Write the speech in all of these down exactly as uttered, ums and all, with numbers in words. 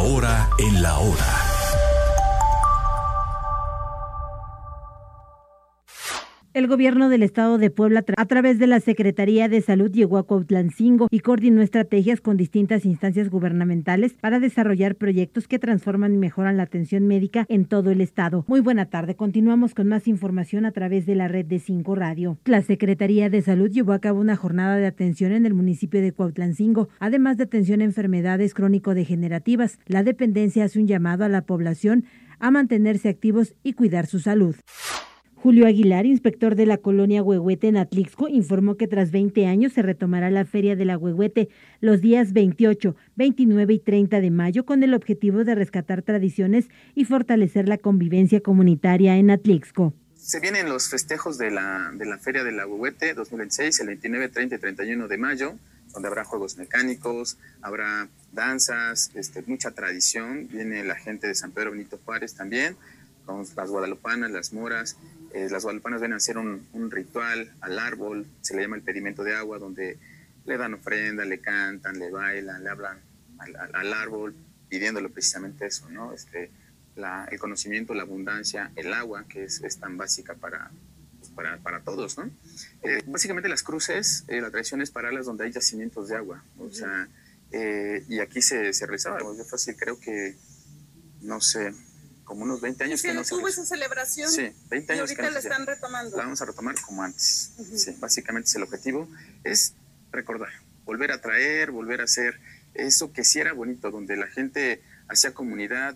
hora en la hora. El gobierno del estado de Puebla, a través de la Secretaría de Salud, llegó a Cuautlancingo y coordinó estrategias con distintas instancias gubernamentales para desarrollar proyectos que transforman y mejoran la atención médica en todo el estado. Muy buena tarde. Continuamos con más información a través de la red de cinco Radio. La Secretaría de Salud llevó a cabo una jornada de atención en el municipio de Cuautlancingo, además de atención a enfermedades crónico-degenerativas. La dependencia hace un llamado a la población a mantenerse activos y cuidar su salud. Julio Aguilar, inspector de la colonia Huehuete en Atlixco, informó que tras veinte años se retomará la Feria de la Huehuete los días veintiocho, veintinueve y treinta de mayo con el objetivo de rescatar tradiciones y fortalecer la convivencia comunitaria en Atlixco. Se vienen los festejos de la, de la Feria de la Huehuete dos mil veintiséis, el veintinueve, treinta y treinta y uno de mayo, donde habrá juegos mecánicos, habrá danzas, este, mucha tradición. Viene la gente de San Pedro Benito Juárez también, con las guadalupanas, las moras. Eh, las guadalupanas vienen a hacer un, un ritual al árbol, se le llama el pedimento de agua, donde le dan ofrenda, le cantan, le bailan, le hablan al, al, al árbol, pidiéndole precisamente eso, ¿no? Este, la, el conocimiento, la abundancia, el agua, que es, es tan básica para, pues para, para todos, ¿no? Eh, básicamente las cruces, eh, la tradición es pararlas donde hay yacimientos de agua, o sea, eh, y aquí se, se realizaba, yo fácil creo que, no sé, como unos veinte años que, que no no se tuvo esa celebración. Sí, veinte años y ahorita que no la están retomando. La vamos a retomar como antes. Uh-huh. Sí, básicamente es el objetivo, es recordar, volver a traer, volver a hacer eso que sí era bonito, donde la gente hacía comunidad.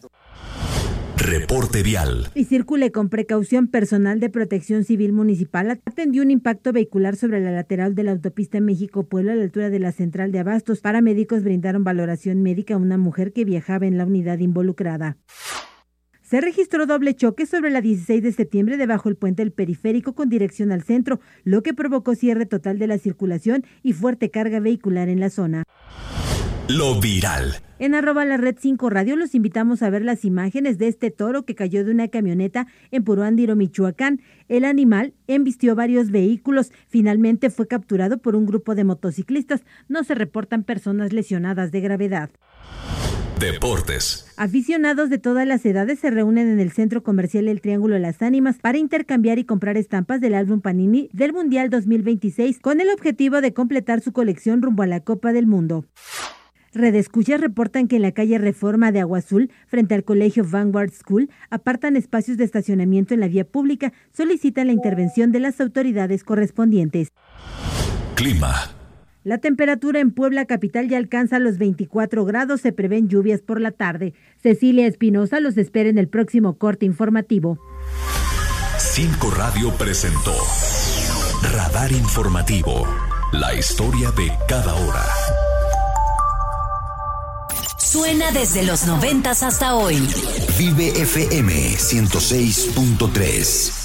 Reporte vial. Y circule con precaución. Personal de Protección Civil Municipal atendió un impacto vehicular sobre la lateral de la autopista México-Puebla a la altura de la central de Abastos. Paramédicos brindaron valoración médica a una mujer que viajaba en la unidad involucrada. Se registró doble choque sobre la dieciséis de septiembre debajo del puente del Periférico con dirección al centro, lo que provocó cierre total de la circulación y fuerte carga vehicular en la zona. Lo viral. En arroba la red cinco Radio los invitamos a ver las imágenes de este toro que cayó de una camioneta en Puruándiro, Michoacán. El animal embistió varios vehículos. Finalmente fue capturado por un grupo de motociclistas. No se reportan personas lesionadas de gravedad. Deportes. Aficionados de todas las edades se reúnen en el centro comercial El Triángulo de las Ánimas para intercambiar y comprar estampas del álbum Panini del Mundial dos mil veintiséis con el objetivo de completar su colección rumbo a la Copa del Mundo. Redescuchas reportan que en la calle Reforma de Agua Azul, frente al colegio Vanguard School, apartan espacios de estacionamiento en la vía pública, solicitan la intervención de las autoridades correspondientes. Clima. La temperatura en Puebla capital ya alcanza los veinticuatro grados, se prevén lluvias por la tarde. Cecilia Espinosa los espera en el próximo corte informativo. cinco Radio presentó Radar Informativo, la historia de cada hora. Suena desde los noventas hasta hoy. Vive F M ciento seis punto tres.